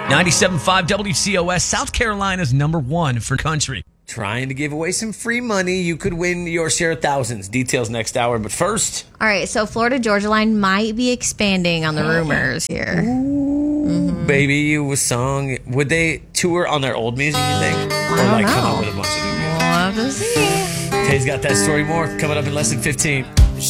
97.5 WCOS, South Carolina's #1 for country. Trying to give away some free money. You could win your share of thousands. Details next hour. But first... All right, so Florida Georgia Line might be expanding on the rumors here. Baby You was song. Would they tour on their old music, you think? Or don't come know. up with a bunch of new music? We'll have to see. Tay's got that story more coming up in less than 15.